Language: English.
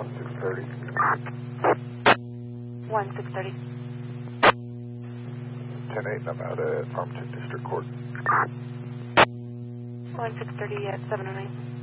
1630. 1630. 10-8, I'm out at Farmington District Court. 1630 at 709.